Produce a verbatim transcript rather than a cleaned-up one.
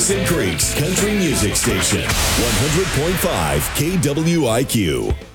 Dawson Creek's country music station, one hundred point five K W I Q.